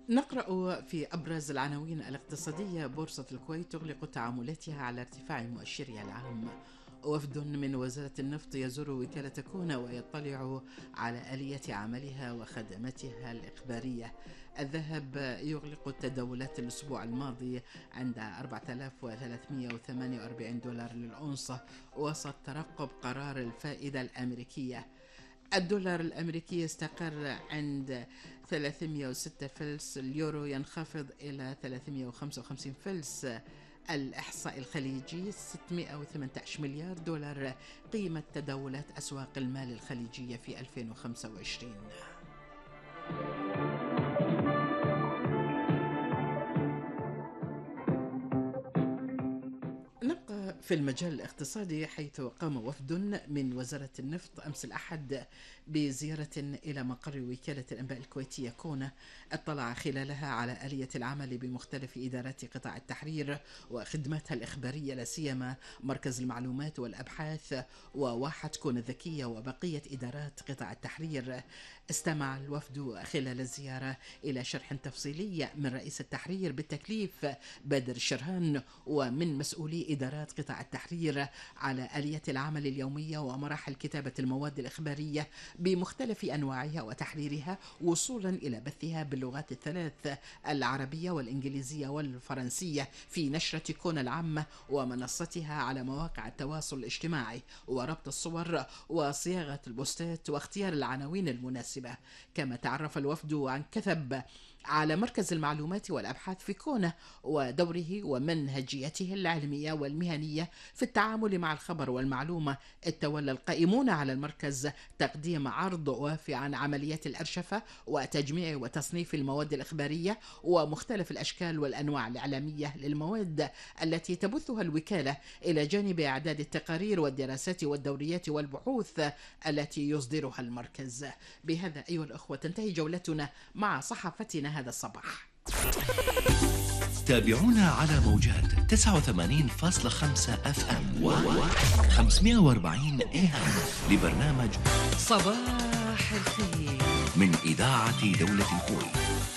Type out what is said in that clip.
نقرأ في أبرز العناوين الاقتصادية: بورصة الكويت تغلق تعاملاتها على ارتفاع مؤشرها العام. وفد من وزارة النفط يزور وكالة كونا ويطلع على آلية عملها وخدماتها الإخبارية. الذهب يغلق التداولات الأسبوع الماضي عند 4348 دولار للأونصة وسط ترقب قرار الفائدة الأمريكية. الدولار الأمريكي استقر عند 306 فلس، اليورو ينخفض إلى 355 فلس. الإحصاء الخليجي: 618 مليار دولار قيمة تداولات أسواق المال الخليجية في 2025. نبقى في المجال الاقتصادي، حيث قام وفد من وزارة النفط أمس الأحد بزيارة إلى مقر وكالة الأنباء الكويتية كونا، اطلع خلالها على آلية العمل بمختلف إدارات قطاع التحرير وخدماتها الإخبارية، لا سيما مركز المعلومات والأبحاث وواحة كونا الذكية وبقية إدارات قطاع التحرير. استمع الوفد خلال الزيارة إلى شرح تفصيلي من رئيس التحرير بالتكليف بدر الشرهان ومن مسؤولي إدارات قطاع التحرير على آلية العمل اليومية ومراحل كتابة المواد الإخبارية بمختلف أنواعها وتحريرها وصولا إلى بثها باللغات الثلاث: العربية والإنجليزية والفرنسية، في نشرة كونا العامة ومنصتها على مواقع التواصل الاجتماعي، وربط الصور وصياغة البوستات واختيار العناوين المناسبة. كما تعرف الوفد عن كثب على مركز المعلومات والأبحاث في كونا ودوره ومنهجيته العلمية والمهنية في التعامل مع الخبر والمعلومة. تولى القائمون على المركز تقديم عرض وافي عن عمليات الأرشفة وتجميع وتصنيف المواد الإخبارية ومختلف الأشكال والأنواع الإعلامية للمواد التي تبثها الوكالة، إلى جانب إعداد التقارير والدراسات والدوريات والبحوث التي يصدرها المركز. بهذا أيها الأخوة تنتهي جولتنا مع صحافتنا هذا الصباح. تابعونا على موجات 89.5 اف ام و 540 اي ام لبرنامج صباح الخير من إذاعة دولة الكويت.